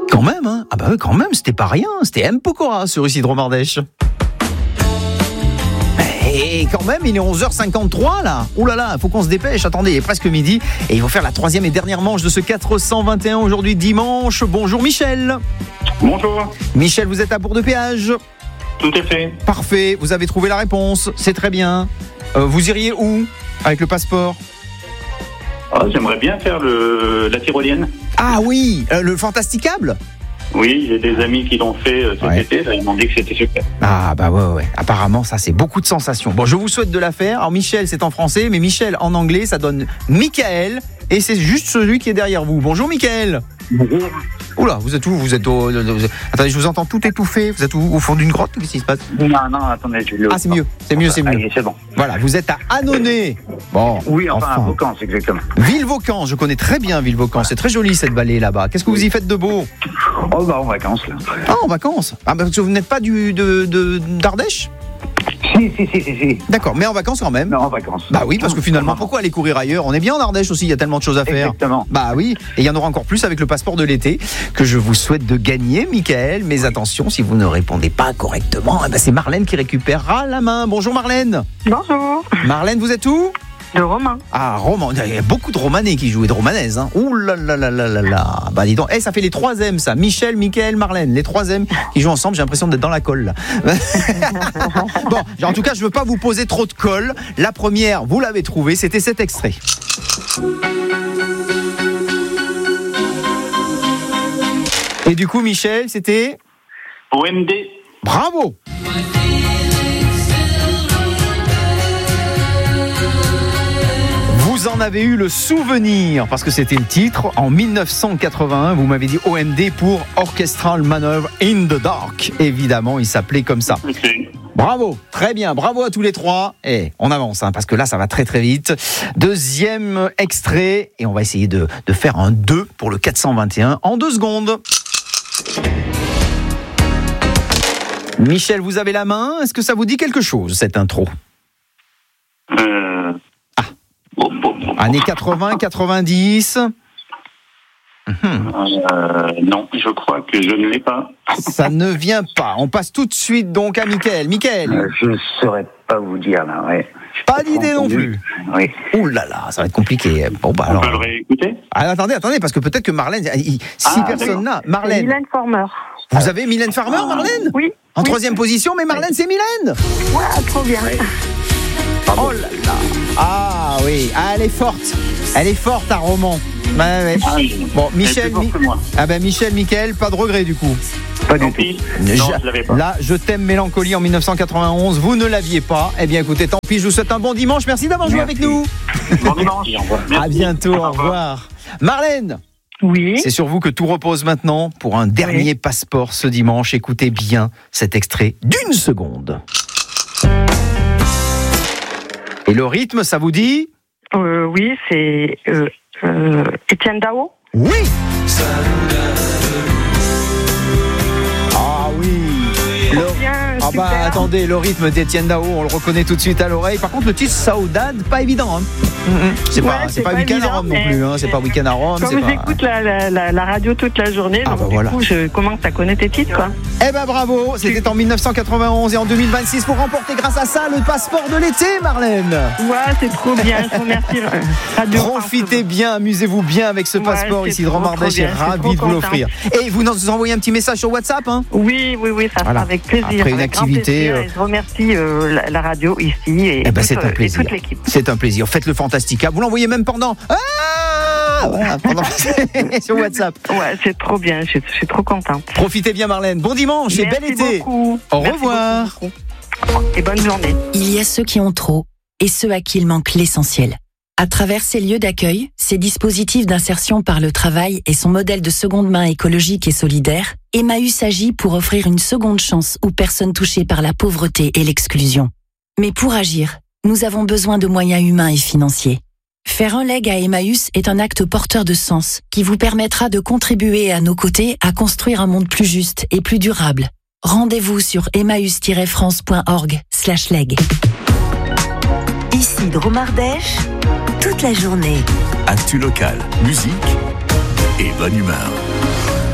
Quand même, hein. Ah bah oui, quand même, c'était pas rien. C'était M. Pokora sur Isidro Mardèche. Et quand même, il est 11h53 là. Ouh là là, faut qu'on se dépêche. Attendez, il est presque midi. Et ils vont faire la troisième et dernière manche de ce 421 aujourd'hui dimanche. Bonjour Michel. Bonjour. Michel, vous êtes à Bourg-de-Péage. Tout à fait. Parfait, vous avez trouvé la réponse. C'est très bien. Vous iriez où avec le passeport? J'aimerais bien faire la tyrolienne. Ah oui, le Fantasticable. Oui, j'ai des amis qui l'ont fait cet été, là, ils m'ont dit que c'était super. Ah bah ouais. Apparemment, ça c'est beaucoup de sensations. Bon, je vous souhaite de la faire. Alors Michel, c'est en français, mais Michel en anglais, ça donne Michael. Et c'est juste celui qui est derrière vous. Bonjour Michael. Bonjour. Oula, vous êtes où? Vous êtes attendez, je vous entends tout étouffé. Vous êtes où? Au fond d'une grotte? Qu'est-ce qui se passe? Non, attendez, je vais le... Ah, c'est mieux. Allez, c'est bon. Voilà, vous êtes à Annonay. Bon. Oui, enfin, à Vaucans, exactement. Villevaucan, je connais très bien Villevaucan. C'est très joli cette vallée là-bas. Qu'est-ce que vous y faites de beau? En vacances, là. Ah, en vacances. Ah, parce que vous n'êtes pas d'Ardèche? Si. D'accord, mais en vacances quand même. Non, en vacances. Bah oui, parce que finalement, pourquoi aller courir ailleurs? On est bien en Ardèche aussi, il y a tellement de choses à faire. Exactement. Bah oui, et il y en aura encore plus avec le passeport de l'été que je vous souhaite de gagner, Michael. Mais attention, si vous ne répondez pas correctement, c'est Marlène qui récupérera la main. Bonjour Marlène. Bonjour. Marlène, vous êtes où? De Romain. Ah, Romain, il y a beaucoup de Romanais qui jouent et de Romanaises. Hein. Ouh là là là là là là. Bah dis donc, ça fait les 3 M ça. Michel, Michael, Marlène, les 3 M qui jouent ensemble. J'ai l'impression d'être dans la colle là. Bon, en tout cas, je veux pas vous poser trop de colle. La première, vous l'avez trouvée, c'était cet extrait. Et du coup, Michel, c'était OMD. Bravo. Vous en avez eu le souvenir, parce que c'était le titre. En 1981, vous m'avez dit OMD pour Orchestral Manoeuvre in the Dark. Évidemment, il s'appelait comme ça. Okay. Bravo, très bien, bravo à tous les 3. Et on avance, parce que là, ça va très très vite. Deuxième extrait, et on va essayer de faire un 2 pour le 421 en 2 secondes. Michel, vous avez la main. Est-ce que ça vous dit quelque chose, cette intro? Années 80, 90. Non, je crois que je ne l'ai pas. Ça ne vient pas. On passe tout de suite donc à Michael. Michael. Je ne saurais pas vous dire là, ouais. Pas d'idée non plus. Oui. Ouh là là, ça va être compliqué. Bon bah alors. On peut le réécouter. Attendez, parce que peut-être que Marlène, si personne là, Marlène. Mylène Farmer. Vous avez Mylène Farmer, Marlène? Oui. En 3e position, mais Marlène, c'est Mylène. Ouais, trop bien. Oh là là. Ah oui, elle est forte. Elle est forte à Roman. Ouais. Bon, Michel, Michel, Michael, pas de regret du coup. Pas du tout. Non, je l'avais pas. Là, Je t'aime Mélancolie en 1991. Vous ne l'aviez pas. Eh bien, écoutez, tant pis. Je vous souhaite un bon dimanche. Merci d'avoir joué avec nous. Bon dimanche. Au revoir. À bientôt. Au revoir. Marlène. Oui. C'est sur vous que tout repose maintenant pour un dernier passeport ce dimanche. Écoutez bien cet extrait d'1 seconde. Et le rythme, ça vous dit? Oui, c'est Étienne Dao. Oui. Ah oui. Attendez, le rythme d'Étienne Dao, on le reconnaît tout de suite à l'oreille. Par contre, le titre Saudade, pas évident. Hein. C'est pas Week-end à Rome non plus. C'est pas Week-end à Rome. Comme j'écoute la radio toute la journée, donc du coup, je commence à connaître tes titres, quoi. Eh ben bravo, c'était en 1991 et en 2026 pour remporter grâce à ça le passeport de l'été, Marlène. Ouais, c'est trop bien. Je vous remercie. Radio Profitez bien, amusez-vous bien avec ce passeport. Ici, de Romardèche est ravi de vous l'offrir. Et vous nous envoyez un petit message sur WhatsApp, hein? Oui, ça sera avec plaisir. Après une activité. Je remercie la radio ici et c'est un plaisir. toute l'équipe. C'est un plaisir. Faites le Fantastica. Vous l'envoyez même pendant. Sur WhatsApp. Ouais, c'est trop bien. Je suis trop contente. Profitez bien, Marlène. Bon dimanche et bel été. Beaucoup. Au revoir. Et bonne journée. Il y a ceux qui ont trop et ceux à qui il manque l'essentiel. À travers ces lieux d'accueil, ces dispositifs d'insertion par le travail et son modèle de seconde main écologique et solidaire, Emmaüs agit pour offrir une seconde chance aux personnes touchées par la pauvreté et l'exclusion. Mais pour agir, nous avons besoin de moyens humains et financiers. Faire un leg à Emmaüs est un acte porteur de sens qui vous permettra de contribuer à nos côtés à construire un monde plus juste et plus durable. Rendez-vous sur emmaüs-france.org/leg. Ici Dromardèche, toute la journée. Actu local, musique et bonne humeur.